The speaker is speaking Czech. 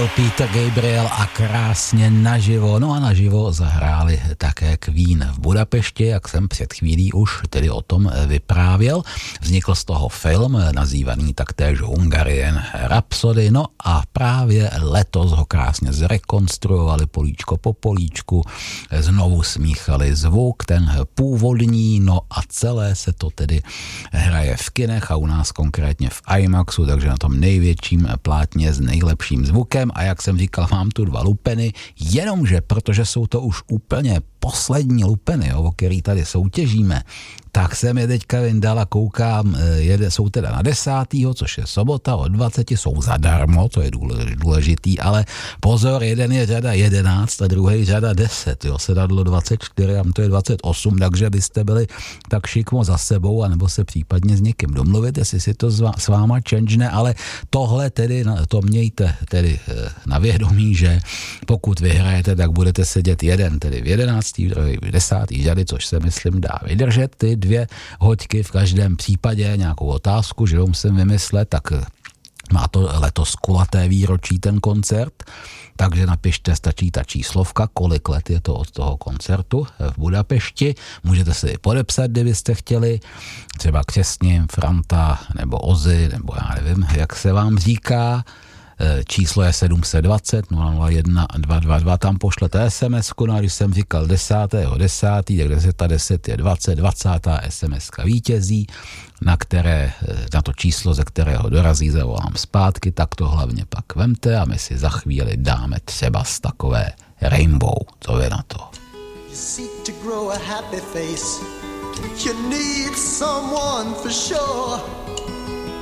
Peter Gabriel a krásně naživo. No a naživo zahráli také Queen v Budapešti, jak jsem před chvílí už tedy o tom vyprávěl. Vznikl z toho film, nazývaný taktéž Hungarian Rhapsody. No a právě letos ho krásně zrekonstruovali políčko po políčku, znovu smíchali zvuk, ten původní, no a celé se to tedy hraje v kinech a u nás konkrétně v IMAXu, takže na tom největším plátně s nejlepším zvukem. A jak jsem říkal, mám tu 2 lupeny, jenomže protože jsou to už úplně poslední lupeny, o který tady soutěžíme, tak jsem je teďka vyndal a koukám, jsou teda na 10., což je sobota od 20, jsou zadarmo, to je důležitý, ale pozor, jeden je řada 11 a druhý řada 10, jo, sedadlo 24 a to je 28, takže byste byli tak šikmo za sebou, anebo se případně s někým domluvit, jestli si to s váma čenžne, ale tohle tedy, to mějte tedy na vědomí, že pokud vyhrajete, tak budete sedět jeden tedy v 11., druhý v 10. řady, což se myslím dá vydržet, ty 2 hoďky v každém případě, nějakou otázku, že ho musím vymyslet, tak má to letos kulaté výročí ten koncert, takže napište, stačí ta číslovka, kolik let je to od toho koncertu v Budapešti. Můžete si podepsat, kdybyste chtěli, třeba Křesním, Franta, nebo Ozzy, nebo já nevím, jak se vám říká. Číslo je 720 001 222, tam pošlete SMS-ku, no a když jsem říkal 10.10., tak 10 je 20 SMS-ka vítězí, na to číslo, ze kterého dorazí, zavolám zpátky, tak to hlavně pak vemte a my si za chvíli dáme třeba z takové Rainbow. Co vy na to? You seek to grow a happy face. You need someone for sure.